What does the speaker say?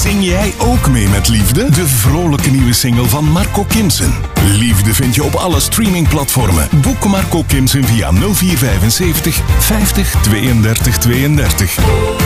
Zing jij ook mee met Liefde? De vrolijke nieuwe single van Marco Kimsen. Liefde vind je op alle streamingplatformen. Boek Marco Kimsen via 0475 50 32 32.